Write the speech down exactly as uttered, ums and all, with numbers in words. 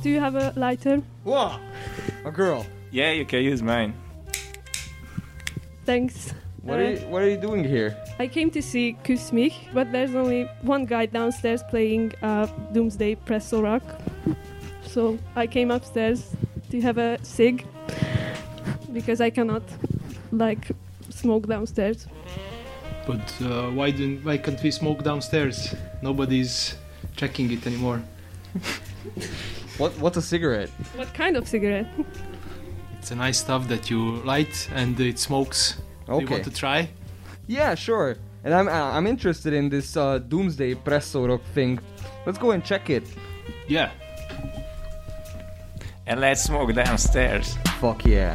do you have a lighter? Whoa! A girl. Yeah, you can use mine. Thanks. What Uh, are you, what are you doing here? I came to see Kyss mich, but there's only one guy downstairs playing uh, Doomsday Presso Rock. So I came upstairs to have a cig, because I cannot, like, smoke downstairs. But uh, why didn't why can't we smoke downstairs? Nobody's checking it anymore. What What's a cigarette? What kind of cigarette? It's a nice stuff that you light and it smokes. Do you Okay. want to try? Yeah, sure. And I'm uh, I'm interested in this uh, Doomsday Presso Rock thing. Let's go and check it. Yeah. And let's smoke downstairs. Fuck yeah.